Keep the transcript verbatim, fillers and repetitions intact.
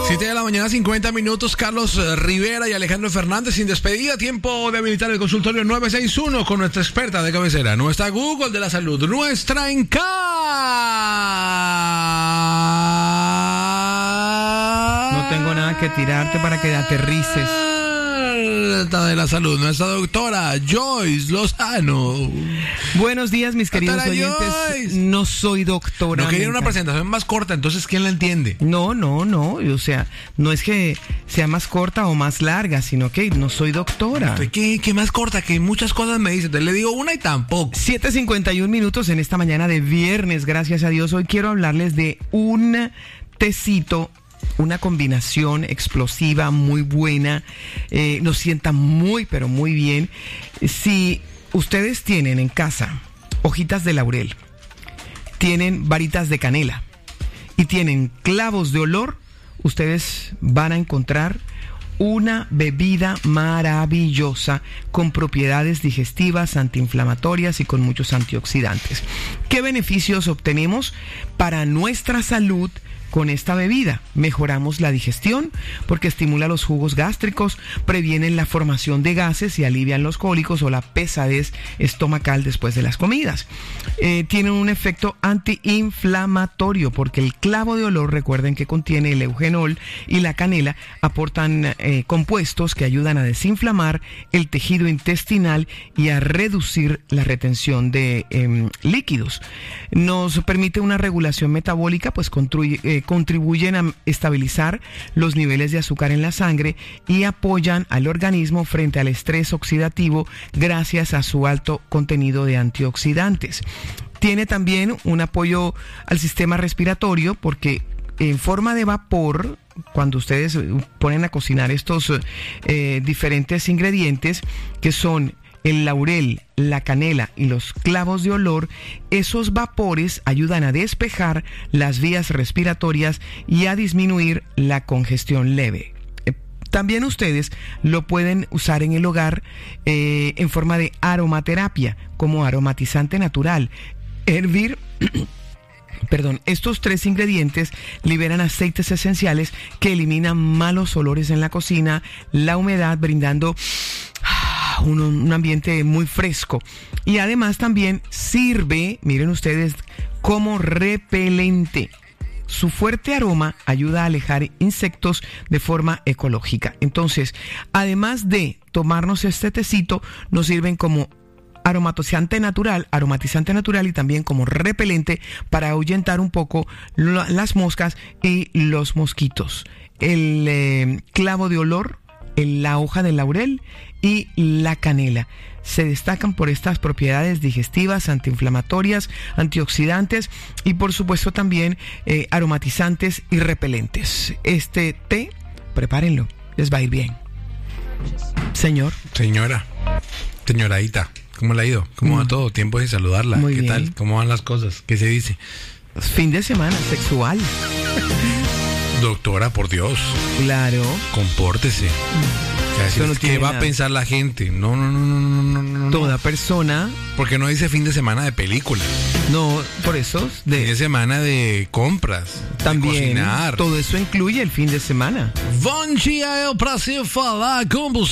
siete de la mañana, cincuenta minutos. Carlos Rivera y Alejandro Fernández sin despedida. Tiempo de habilitar el consultorio nueve seis uno con nuestra experta de cabecera, nuestra Google de la salud, nuestra Enca. No tengo nada que tirarte para que aterrices. De la salud, nuestra doctora Joyce Lozano. Buenos días, mis queridos Doctora oyentes. Joyce. No soy doctora. No quería una presentación más corta, entonces ¿quién la entiende? No, no, no. O sea, no es que sea más corta o más larga, sino que no soy doctora. ¿Qué, qué más corta? Que muchas cosas me dicen. Entonces le digo una y tampoco. siete cincuenta y uno minutos en esta mañana de viernes, gracias a Dios. Hoy quiero hablarles de un tecito, una combinación explosiva muy buena, eh, nos sienta muy pero muy bien. Si ustedes tienen en casa hojitas de laurel, tienen varitas de canela y tienen clavos de olor, ustedes van a encontrar una bebida maravillosa con propiedades digestivas, antiinflamatorias y con muchos antioxidantes. ¿Qué beneficios obtenemos para nuestra salud con esta bebida? Mejoramos la digestión porque estimula los jugos gástricos, previenen la formación de gases y alivian los cólicos o la pesadez estomacal después de las comidas. Eh, tienen un efecto antiinflamatorio porque el clavo de olor, recuerden que contiene el eugenol y la canela, aportan eh, compuestos que ayudan a desinflamar el tejido intestinal y a reducir la retención de eh, líquidos. Nos permite una regulación metabólica, pues construye eh, contribuyen a estabilizar los niveles de azúcar en la sangre y apoyan al organismo frente al estrés oxidativo gracias a su alto contenido de antioxidantes. Tiene también un apoyo al sistema respiratorio porque en forma de vapor, cuando ustedes ponen a cocinar estos eh, diferentes ingredientes que son el laurel, la canela y los clavos de olor, esos vapores ayudan a despejar las vías respiratorias y a disminuir la congestión leve. Eh, también ustedes lo pueden usar en el hogar eh, en forma de aromaterapia, como aromatizante natural. Hervir... Perdón, estos tres ingredientes liberan aceites esenciales que eliminan malos olores en la cocina, la humedad, brindando un, un ambiente muy fresco. Y además también sirve, miren ustedes, como repelente. Su fuerte aroma ayuda a alejar insectos de forma ecológica. Entonces, además de tomarnos este tecito, nos sirven como aromatizante natural, aromatizante natural y también como repelente para ahuyentar un poco lo, las moscas y los mosquitos. El eh, clavo de olor, el, la hoja de laurel y la canela se destacan por estas propiedades digestivas, antiinflamatorias, antioxidantes y por supuesto también eh, aromatizantes y repelentes. Este té, prepárenlo, les va a ir bien. Señor. Señora, señoradita. ¿Cómo le ha ido? ¿Cómo va mm. todo? Tiempo de saludarla. Muy ¿Qué bien. tal? ¿Cómo van las cosas? ¿Qué se dice? Fin de semana sexual. Doctora, por Dios. Claro. Compórtese. Mm. O sea, si no ¿qué va nada. a pensar la gente? No, no, no, no, no, no. Toda persona. Porque no dice fin de semana de película. No, por eso. De, fin de semana de compras. También. De cocinar. Todo eso incluye el fin de semana. Bom dia, é o prazer falar com você.